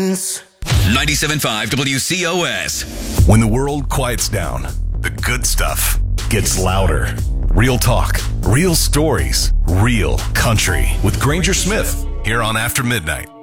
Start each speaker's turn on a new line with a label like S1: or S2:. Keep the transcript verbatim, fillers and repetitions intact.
S1: friends.
S2: ninety-seven point five W C O S.
S3: When the world quiets down, the good stuff gets louder. Real talk, real stories, real country with Granger Smith here on After Midnight.